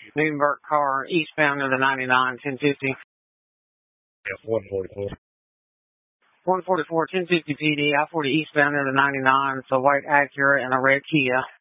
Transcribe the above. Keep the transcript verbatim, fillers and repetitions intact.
Newburgh car eastbound near the ninety-nine, ten fifty. Yeah, one forty-four. one forty-four, ten fifty P D, I forty eastbound near the ninety-nine. It's a white Acura and a red Kia.